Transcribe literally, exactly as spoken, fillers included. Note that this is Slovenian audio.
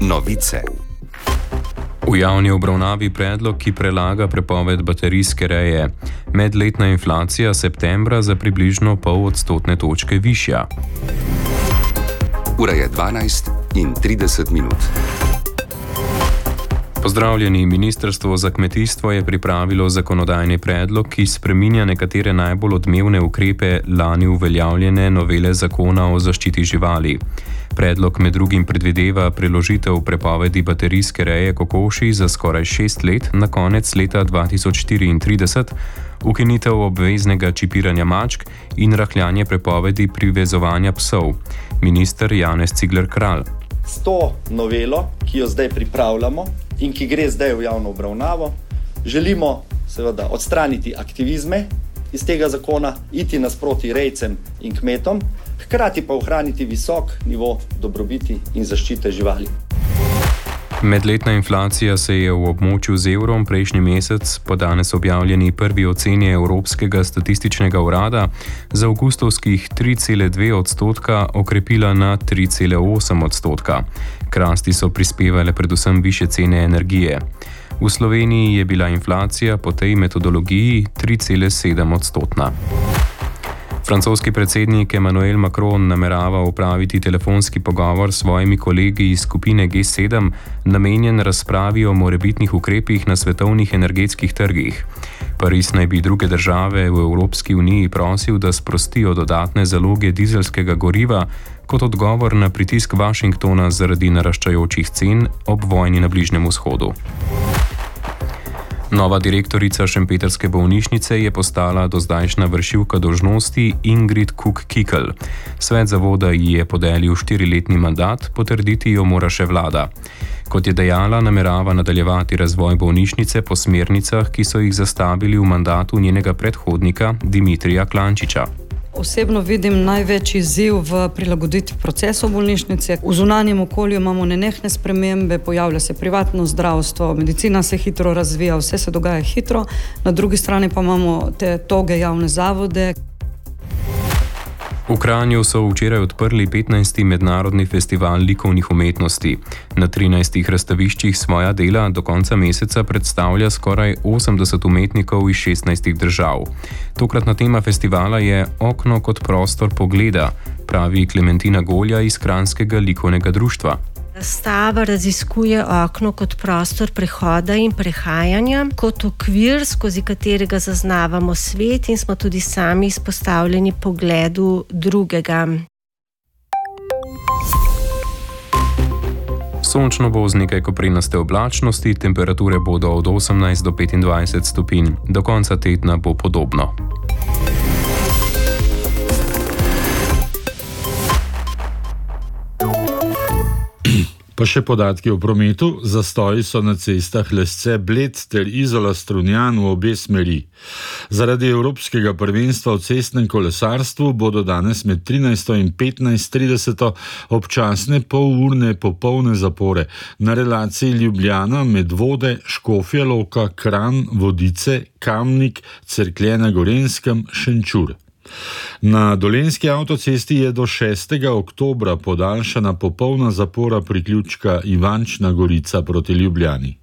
Novice. V javni obravnavi predlog, ki prelaga prepoved baterijske reje. Medletna inflacija septembra za približno pol odstotne točke višja. Ura je dvanajst in trideset minut. Pozdravljeni, Ministrstvo za kmetijstvo je pripravilo zakonodajni predlog, ki spreminja nekatere najbolj odmevne ukrepe lani uveljavljene novele zakona o zaščiti živali. Predlog med drugim predvideva preložitev prepovedi baterijske reje kokoši za skoraj šest let na konec leta dva tisoč štiriintrideset, ukinitev obveznega čipiranja mačk in rahljanje prepovedi privezovanja psov. Minister Janez Cigler Kralj. S to novelo, ki jo zdaj pripravljamo in ki gre zdaj v javno obravnavo, želimo seveda odstraniti aktivizme iz tega zakona, iti nasproti rejcem in kmetom, hkrati pa ohraniti visok nivo dobrobiti in zaščite živali. Medletna inflacija se je v območju z evrom prejšnji mesec po danes objavljeni prvi oceni Evropskega statističnega urada za avgustovskih tri cele dve odstotka okrepila na tri cele osem odstotka. K rasti so prispevale predvsem višje cene energije. V Sloveniji je bila inflacija po tej metodologiji tri cele sedem odstotna. Francoski predsednik Emmanuel Macron namerava opraviti telefonski pogovor s svojimi kolegi iz skupine G sedem, namenjen razpravi o morebitnih ukrepih na svetovnih energetskih trgih. Pariz naj bi druge države v Evropski uniji prosil, da sprostijo dodatne zaloge dizelskega goriva kot odgovor na pritisk Washingtona zaradi naraščajočih cen ob vojni na Bližnjem vzhodu. Nova direktorica šempetrske bolnišnice je postala dozdajšnja vršilka dolžnosti Ingrid Kuk-Kikl. Svet zavoda ji je podelil štiriletni mandat, potrditi jo mora še vlada. Kot je dejala, namerava nadaljevati razvoj bolnišnice po smernicah, ki so jih zastavili v mandatu njenega predhodnika Dimitrija Klančiča. Osebno vidim največji izziv v prilagoditvi procesov bolnišnice. V zunanjem okolju imamo nenehne spremembe, pojavlja se privatno zdravstvo, medicina se hitro razvija, vse se dogaja hitro, na drugi strani pa imamo te toge javne zavode. V Kranju so včeraj odprli petnajsti mednarodni festival likovnih umetnosti. Na trinajstih razstaviščih svoja dela do konca meseca predstavlja skoraj osemdeset umetnikov iz šestnajstih držav. Tokratna tema festivala je Okno kot prostor pogleda, pravi Klementina Golja iz Kranjskega likovnega društva. Razstava raziskuje okno kot prostor prehoda in prehajanja, kot okvir, skozi katerega zaznavamo svet in smo tudi sami izpostavljeni pogledu drugega. Sončno bo z nekaj koprenaste oblačnosti, temperature bodo od osemnajst do petindvajset stopinj. Do konca tedna bo podobno. Pa še podatki o prometu. Zastoji so na cestah Lesce-Bled ter Izola-Strunjan v obe smeri. Zaradi Evropskega prvenstva v cestnem kolesarstvu bodo danes med trinajsto in petnajst trideset občasne polurne popolne zapore na relaciji Ljubljana, Medvode, Škofja Loka, Kranj, Vodice, Kamnik, Cerklje na Gorenjskem, Šenčur. Na Dolenjski avtocesti je do šestega oktobra podaljšana popolna zapora priključka Ivančna Gorica proti Ljubljani.